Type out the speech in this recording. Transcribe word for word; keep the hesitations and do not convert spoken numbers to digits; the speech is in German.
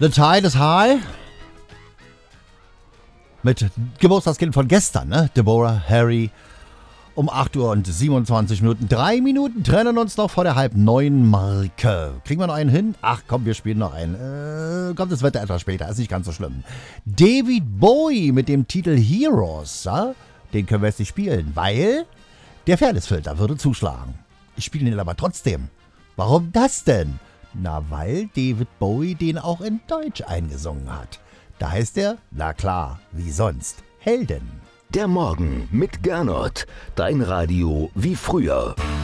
The Tide is High. Mit Geburtstagskind von gestern, ne? Deborah Harry. Um acht Uhr und siebenundzwanzig Minuten. Drei Minuten trennen uns noch vor der halb neun Marke. Kriegen wir noch einen hin? Ach komm, wir spielen noch einen. Äh, kommt das Wetter etwas später, ist nicht ganz so schlimm. David Bowie mit dem Titel Heroes. Ja? Den können wir jetzt nicht spielen, weil der Fairnessfilter würde zuschlagen. Ich spiele ihn aber trotzdem. Warum das denn? Na, weil David Bowie den auch in Deutsch eingesungen hat. Da heißt er, na klar, wie sonst, Helden. Der Morgen mit Gernot. Dein Radio wie früher.